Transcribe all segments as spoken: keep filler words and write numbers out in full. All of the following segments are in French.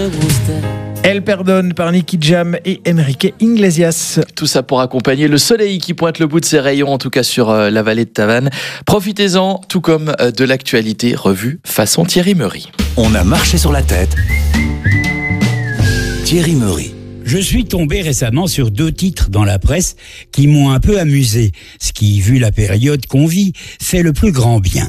Elle pardonne par Nicky Jam et Enrique Iglesias. Tout ça pour accompagner le soleil qui pointe le bout de ses rayons, en tout cas sur euh, la vallée de Tavannes. Profitez-en, tout comme euh, de l'actualité revue façon Thierry Meury. On a marché sur la tête. Thierry Meury. Je suis tombé récemment sur deux titres dans la presse qui m'ont un peu amusé, ce qui, vu la période qu'on vit, fait le plus grand bien.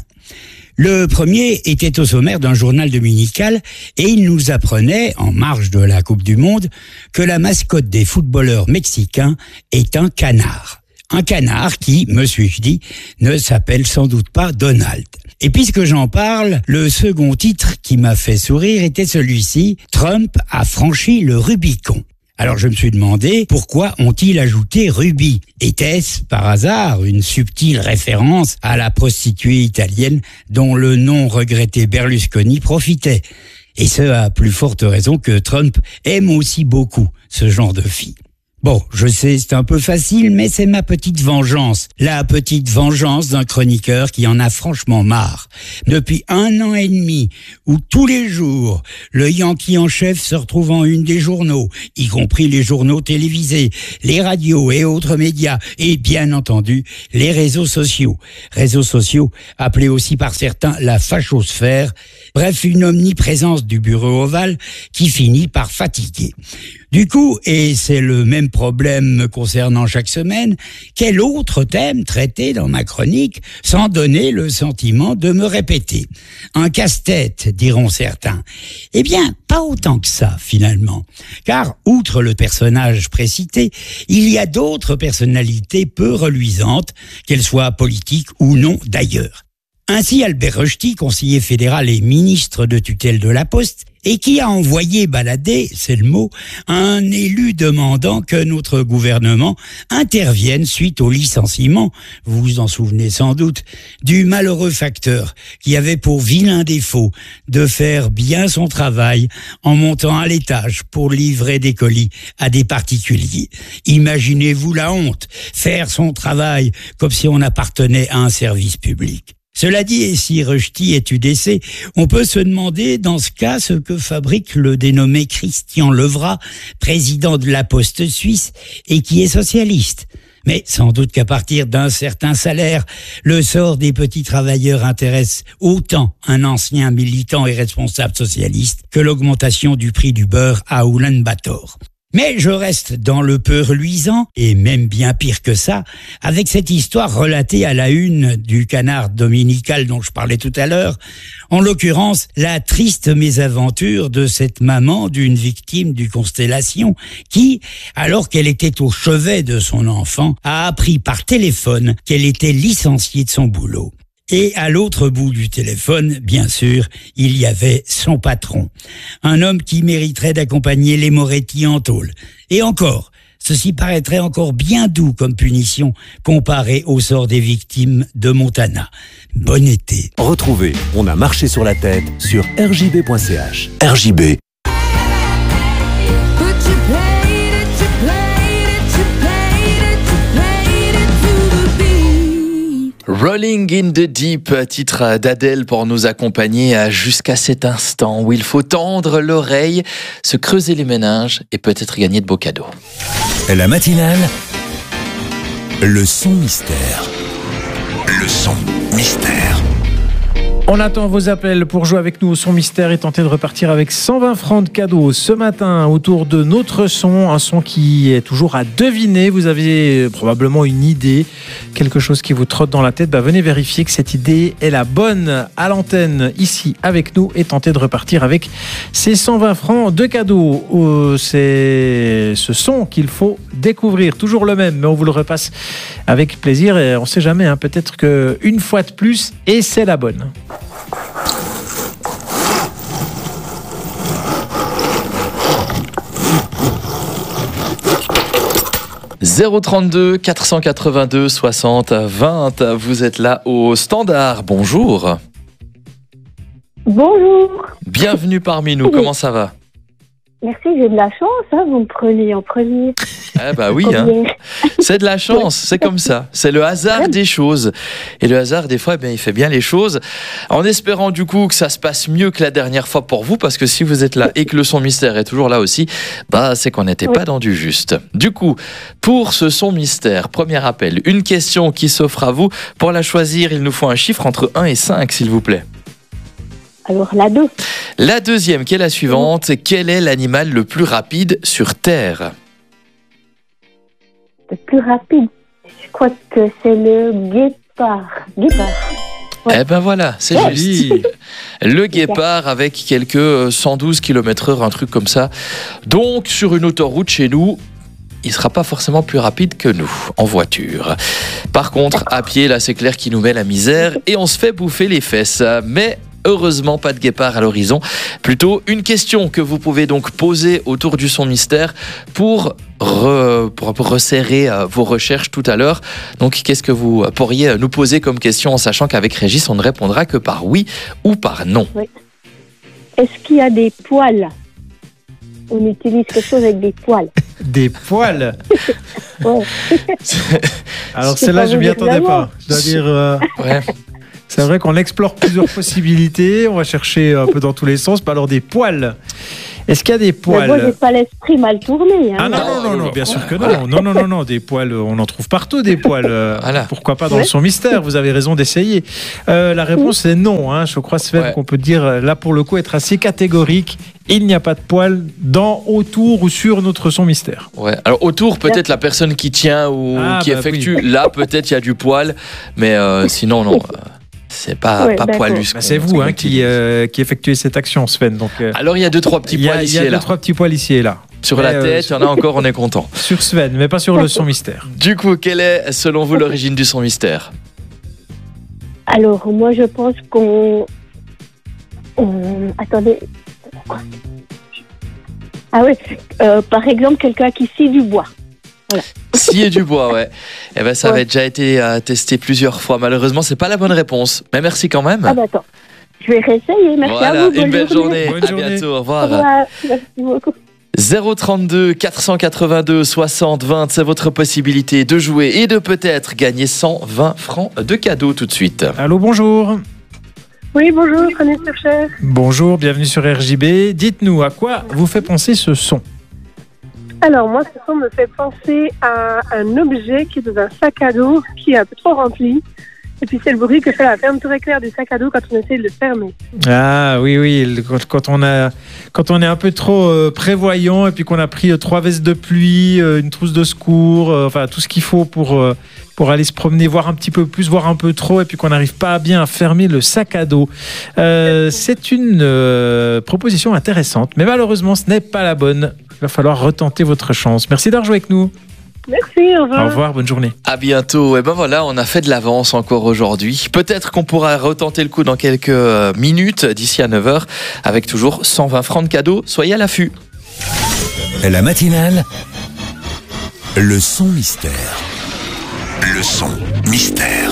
Le premier était au sommaire d'un journal dominical et il nous apprenait, en marge de la Coupe du Monde, que la mascotte des footballeurs mexicains est un canard. Un canard qui, me suis-je dit, ne s'appelle sans doute pas Donald. Et puisque j'en parle, le second titre qui m'a fait sourire était celui-ci, Trump a franchi le Rubicon. Alors je me suis demandé pourquoi ont-ils ajouté Ruby ? Était-ce par hasard une subtile référence à la prostituée italienne dont le non regretté Berlusconi profitait ? Et ce à plus forte raison que Trump aime aussi beaucoup ce genre de fille. Bon, je sais, c'est un peu facile, mais c'est ma petite vengeance. La petite vengeance d'un chroniqueur qui en a franchement marre. Depuis un an et demi, où tous les jours, le Yankee en chef se retrouve en une des journaux, y compris les journaux télévisés, les radios et autres médias, et bien entendu, les réseaux sociaux. Réseaux sociaux, appelés aussi par certains la fachosphère. Bref, une omniprésence du bureau ovale qui finit par fatiguer. Du coup, et c'est le même problème me concernant chaque semaine, quel autre thème traiter dans ma chronique sans donner le sentiment de me répéter ? Un casse-tête, diront certains. Eh bien, pas autant que ça, finalement. Car, outre le personnage précité, il y a d'autres personnalités peu reluisantes, qu'elles soient politiques ou non d'ailleurs. Ainsi, Albert Rochety, conseiller fédéral et ministre de tutelle de la Poste, et qui a envoyé balader, c'est le mot, un élu demandant que notre gouvernement intervienne suite au licenciement, vous vous en souvenez sans doute, du malheureux facteur qui avait pour vilain défaut de faire bien son travail en montant à l'étage pour livrer des colis à des particuliers. Imaginez-vous la honte, faire son travail comme si on appartenait à un service public. Cela dit, et si Rochety est U D C, on peut se demander dans ce cas ce que fabrique le dénommé Christian Levrat, président de la Poste suisse et qui est socialiste. Mais sans doute qu'à partir d'un certain salaire, le sort des petits travailleurs intéresse autant un ancien militant et responsable socialiste que l'augmentation du prix du beurre à Oulan-Bator. Mais je reste dans le peu reluisant, et même bien pire que ça, avec cette histoire relatée à la une du Canard dominical dont je parlais tout à l'heure, en l'occurrence la triste mésaventure de cette maman d'une victime du Constellation qui, alors qu'elle était au chevet de son enfant, a appris par téléphone qu'elle était licenciée de son boulot. Et à l'autre bout du téléphone, bien sûr, il y avait son patron. Un homme qui mériterait d'accompagner les Moretti en tôle. Et encore, ceci paraîtrait encore bien doux comme punition comparé au sort des victimes de Montana. Bon été. Retrouvez On a marché sur la tête sur r j b point c h. R J B. Rolling in the Deep, titre d'Adèle pour nous accompagner jusqu'à cet instant où il faut tendre l'oreille, se creuser les méninges et peut-être gagner de beaux cadeaux. La matinale, le son mystère. Le son mystère. On attend vos appels pour jouer avec nous au son mystère et tenter de repartir avec cent vingt francs de cadeaux ce matin autour de notre son, un son qui est toujours à deviner. Vous avez probablement une idée, quelque chose qui vous trotte dans la tête. Bah, venez vérifier que cette idée est la bonne à l'antenne ici avec nous et tenter de repartir avec ces cent vingt francs de cadeaux. Euh, c'est ce son qu'il faut découvrir, toujours le même, mais on vous le repasse avec plaisir et on ne sait jamais, hein, peut-être qu'une fois de plus et c'est la bonne. zéro trente-deux quatre cent quatre-vingt-deux soixante vingt, vous êtes là au standard, bonjour. Bonjour. Bienvenue parmi nous, comment ça va ? Merci, j'ai de la chance, hein, vous me prenez en premier. Ah bah oui, hein. C'est de la chance, c'est comme ça. C'est le hasard des choses. Et le hasard, des fois, eh bien, il fait bien les choses. En espérant du coup que ça se passe mieux que la dernière fois pour vous, parce que si vous êtes là et que le son mystère est toujours là aussi, bah c'est qu'on n'était oui. pas dans du juste. Du coup, pour ce son mystère, premier appel, une question qui s'offre à vous. Pour la choisir, il nous faut un chiffre entre un et cinq, s'il vous plaît. Alors la deux. La deuxième, qui est la suivante. Oui. Quel est l'animal le plus rapide sur Terre ? Le plus rapide, je crois que c'est le guépard. Guépard. Ouais. Eh ben voilà, c'est ouais. juste. Le guépard avec quelques cent douze kilomètres heure, un truc comme ça. Donc, sur une autoroute chez nous, il ne sera pas forcément plus rapide que nous, en voiture. Par contre, à pied, là, c'est clair qu'il nous met la misère et on se fait bouffer les fesses. Mais heureusement, pas de guépard à l'horizon. Plutôt une question que vous pouvez donc poser autour du son mystère pour, re, pour, pour resserrer euh, vos recherches tout à l'heure. Donc, qu'est-ce que vous pourriez nous poser comme question en sachant qu'avec Régis, on ne répondra que par oui ou par non. Oui. Est-ce qu'il y a des poils ? On utilise quelque chose avec des poils. Des poils. Ouais. Alors celle-là, je m'y attendais pas. Je dois dire... Euh... Ouais. C'est vrai qu'on explore plusieurs possibilités, on va chercher un peu dans tous les sens. Alors des poils. Est-ce qu'il y a des poils ? Mais moi, j'ai pas l'esprit mal tourné. Hein. Ah non, non, non, non, bien sûr que non. Non, non, non, non, des poils, on en trouve partout des poils. Voilà. Pourquoi pas dans ouais. son mystère ? Vous avez raison d'essayer. Euh, la réponse est non. Hein. Je crois, Sven, ouais. qu'on peut dire là pour le coup être assez catégorique. Il n'y a pas de poils dans, autour ou sur notre son mystère. Ouais. Alors autour, peut-être la personne qui tient ou ah, qui bah effectue. Oui. Là, peut-être il y a du poil, mais euh, sinon non. C'est pas, ouais, pas poilu. Bah, c'est vous hein, qui, euh, qui effectuez cette action, Sven. Donc, euh, alors il y a deux, trois petits poils ici et là. Il y a deux, trois petits poils ici et là. Sur mais la tête, il euh, y en a encore, on est content. Sur Sven, mais pas sur le son mystère. Du coup, quelle est, selon vous, l'origine du son mystère ? Alors, moi, je pense qu'on... On... Attendez. Ah oui, euh, par exemple, quelqu'un qui scie du bois. Voilà. Scier du bois, ouais. Eh ben, ça ouais. avait déjà été euh, testé plusieurs fois. Malheureusement, c'est pas la bonne réponse. Mais merci quand même. Ah bah attends, je vais réessayer. Merci voilà, à vous. Une belle journée. journée. Bonne à journée. Bientôt. Au revoir. Au revoir. Merci beaucoup. zéro trente-deux quatre cent quatre-vingt-deux soixante vingt, c'est votre possibilité de jouer et de peut-être gagner cent vingt francs de cadeaux tout de suite. Allô, bonjour. Oui, bonjour, René Surcher. Bonjour, bienvenue sur R J B. Dites-nous, à quoi vous fait penser ce son ? Alors, moi, ce son me fait penser à un objet qui est dans un sac à dos qui est un peu trop rempli. Et puis, c'est le bruit que fait la fermeture éclair du sac à dos quand on essaie de le fermer. Ah oui, oui, quand on, a, quand on est un peu trop euh, prévoyant et puis qu'on a pris euh, trois vestes de pluie, euh, une trousse de secours, euh, enfin tout ce qu'il faut pour, euh, pour aller se promener, voir un petit peu plus, voir un peu trop, et puis qu'on n'arrive pas bien à fermer le sac à dos. Euh, c'est une euh, proposition intéressante, mais malheureusement, ce n'est pas la bonne. Il va falloir retenter votre chance. Merci d'avoir joué avec nous. Merci, au revoir. Au revoir, bonne journée. À bientôt. Et ben voilà, on a fait de l'avance encore aujourd'hui. Peut-être qu'on pourra retenter le coup dans quelques minutes, d'ici à neuf heures, avec toujours cent vingt francs de cadeaux. Soyez à l'affût. La matinale, le son mystère. Le son mystère.